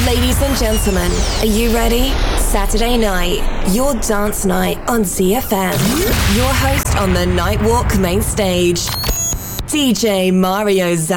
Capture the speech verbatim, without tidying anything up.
Ladies and gentlemen, are you ready? Saturday night, your dance night on Z F M. Your host on the Nightwalk main stage, D J Mario Z.